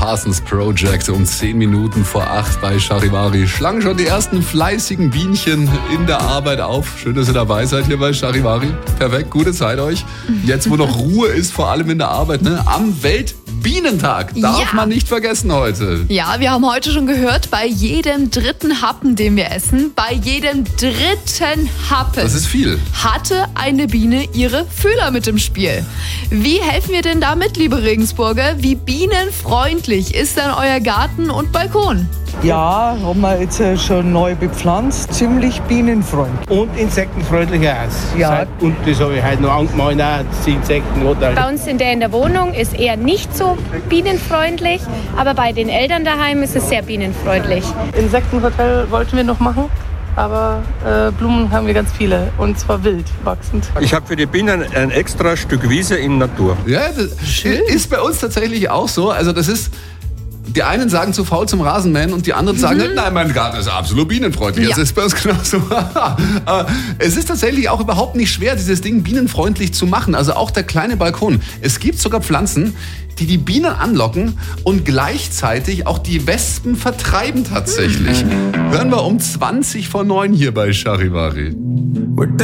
Parsons Project um 10 Minuten vor 8 bei Charivari. Schlagen schon die ersten fleißigen Bienchen in der Arbeit auf. Schön, dass ihr dabei seid hier bei Charivari. Perfekt, gute Zeit euch. Jetzt, wo noch Ruhe ist, vor allem in der Arbeit, ne? Am Weltbienentag. Darf man nicht vergessen heute. Ja, wir haben heute schon gehört, bei jedem dritten Happen, den wir essen, bei jedem dritten Happen. Das ist viel. Hatte eine Biene ihre Fühler mit im Spiel. Wie helfen wir denn damit, liebe Regensburger? Wie bienenfreundlich ist denn euer Garten und Balkon? Ja, haben wir jetzt schon neu bepflanzt. Ziemlich bienenfreundlich. Und insektenfreundlicher aus. Ja. Und das habe ich heute noch angemalt, auch die Insekten. Bei uns in der Wohnung ist eher nicht so bienenfreundlich, aber bei den Eltern daheim ist es sehr bienenfreundlich. Insektenhotel wollten wir noch machen, aber Blumen haben wir ganz viele und zwar wild wachsend. Ich habe für die Bienen ein extra Stück Wiese in Natur. Ja, das ist bei uns tatsächlich auch so. Also das ist... Die einen sagen zu faul zum Rasenmähen und die anderen sagen, nein, mein Garten ist absolut bienenfreundlich. Ja. Das ist bei uns genauso. Es ist tatsächlich auch überhaupt nicht schwer, dieses Ding bienenfreundlich zu machen. Also auch der kleine Balkon. Es gibt sogar Pflanzen, die die Bienen anlocken und gleichzeitig auch die Wespen vertreiben tatsächlich. Hören wir um 20 vor 9 hier bei Charivari.